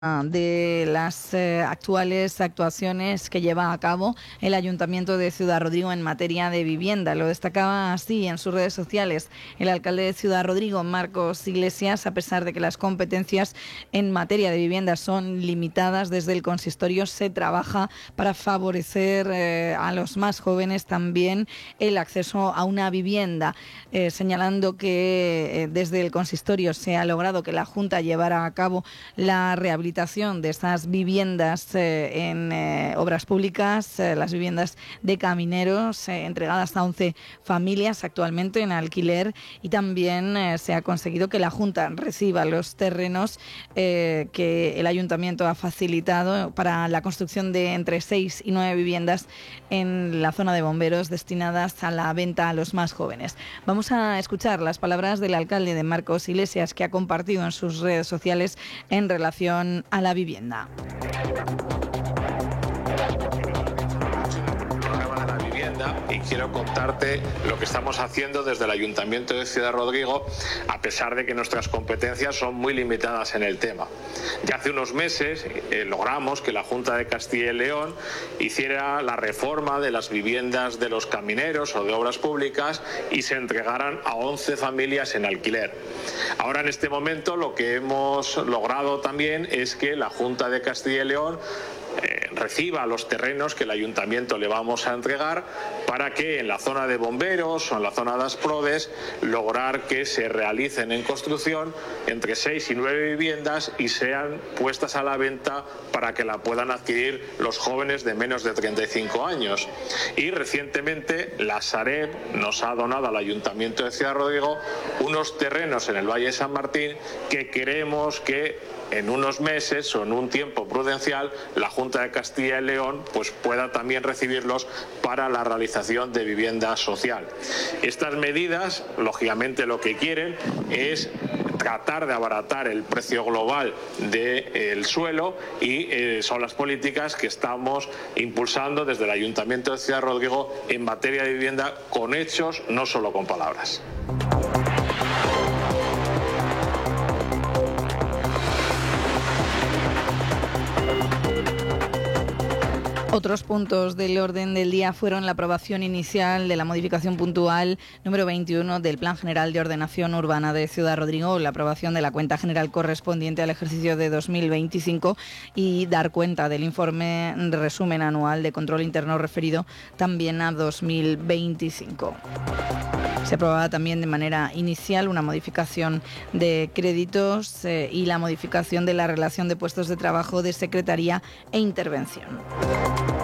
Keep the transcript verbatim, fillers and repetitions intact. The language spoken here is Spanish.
de las eh, actuales actuaciones que lleva a cabo el Ayuntamiento de Ciudad Rodrigo en materia de vivienda. Lo destacaba así en sus redes sociales el alcalde de Ciudad Rodrigo, Marcos Iglesias. A pesar de que las competencias en materia de vivienda son limitadas, desde el consistorio se trabaja para favorecer eh, a los más jóvenes también el acceso a una vivienda, eh, señalando que eh, desde el consistorio se ha logrado que la Junta llevara a cabo la rehabilitación de estas viviendas eh, en eh, obras públicas, eh, las viviendas de camineros, eh, entregadas a once familias actualmente en alquiler, y también eh, se ha conseguido que la Junta reciba los terrenos eh, que el Ayuntamiento ha facilitado para la construcción de entre seis y nueve viviendas en la zona de bomberos destinadas a la venta a los más jóvenes. Vamos a escuchar las palabras del alcalde, de Marcos Iglesias, que ha compartido en sus redes sociales en relación a la vivienda. Y quiero contarte lo que estamos haciendo desde el Ayuntamiento de Ciudad Rodrigo, a pesar de que nuestras competencias son muy limitadas en el tema. Ya hace unos meses eh, logramos que la Junta de Castilla y León hiciera la reforma de las viviendas de los camineros o de obras públicas y se entregaran a once familias en alquiler. Ahora, en este momento, lo que hemos logrado también es que la Junta de Castilla y León Eh, reciba los terrenos que el Ayuntamiento le vamos a entregar para que en la zona de bomberos o en la zona de Asprodes lograr que se realicen en construcción entre seis y nueve viviendas y sean puestas a la venta para que la puedan adquirir los jóvenes de menos de treinta y cinco años. Y recientemente la Sareb nos ha donado al Ayuntamiento de Ciudad Rodrigo unos terrenos en el Valle de San Martín que queremos que en unos meses o en un tiempo prudencial la Junta de Castilla y León pues pueda también recibirlos para la realización de vivienda social. Estas medidas, lógicamente, lo que quieren es tratar de abaratar el precio global del suelo y eh, son las políticas que estamos impulsando desde el Ayuntamiento de Ciudad Rodrigo en materia de vivienda, con hechos, no solo con palabras. Otros puntos del orden del día fueron la aprobación inicial de la modificación puntual número veintiuno del Plan General de Ordenación Urbana de Ciudad Rodrigo, la aprobación de la cuenta general correspondiente al ejercicio de dos mil veinticinco y dar cuenta del informe de resumen anual de control interno referido también a dos mil veinticinco. Se aprobaba también de manera inicial una modificación de créditos eh, y la modificación de la relación de puestos de trabajo de secretaría e intervención.